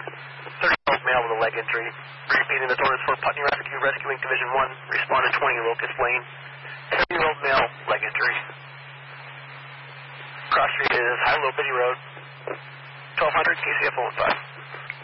30-year-old male with a leg injury. Repeating the Torrance Fort Putney Rescuing Division 1. Responded 20 Locust Lane. 7-year-old male, leg injury. Cross street is High Low Biddy Road. 1200 KCF 015.